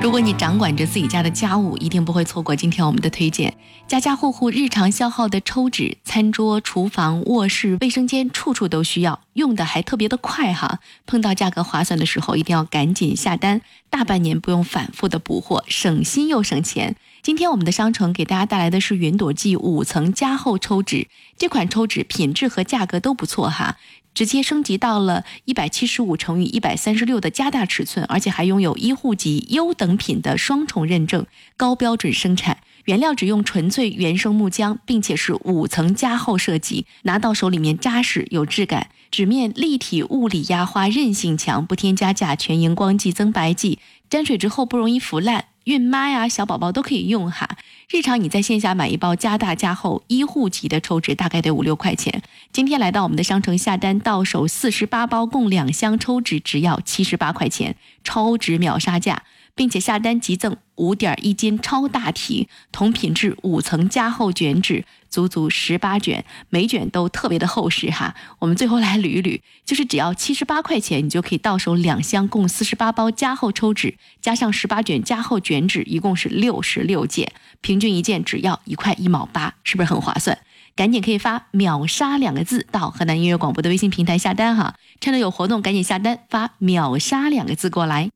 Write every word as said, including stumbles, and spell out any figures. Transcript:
如果你掌管着自己家的家务，一定不会错过今天我们的推荐。家家户户日常消耗的抽纸，餐桌、厨房、卧室、卫生间，处处都需要，用的还特别的快哈。碰到价格划算的时候，一定要赶紧下单，大半年不用反复的补货，省心又省钱。今天我们的商城给大家带来的是云朵记五层加厚抽纸，这款抽纸品质和价格都不错哈。直接升级到了一百七十五乘以一百三十六的加大尺寸，而且还拥有医护级优等品的双重认证，高标准生产，原料只用纯粹原生木浆，并且是五层加厚设计，拿到手里面扎实有质感，纸面立体物理压花，韧性强，不添加甲醛、荧光剂、增白剂，沾水之后不容易腐烂，孕妈呀小宝宝都可以用哈。日常你在线下买一包加大加厚医护级的抽纸大概得五六块钱，今天来到我们的商城下单，到手四十八包共两箱抽纸只要七十八块钱，超值秒杀价，并且下单即赠 五点一斤超大体同品质五层加厚卷纸，足足十八卷，每卷都特别的厚实哈。我们最后来捋一捋，就是只要七十八块钱，你就可以到手两箱共四十八包加厚抽纸，加上十八卷加厚卷纸，一共是六十六件，平均一件只要一块一毛八，是不是很划算？赶紧可以发秒杀两个字到河南音乐广播的微信平台下单哈，趁着有活动赶紧下单，发秒杀两个字过来。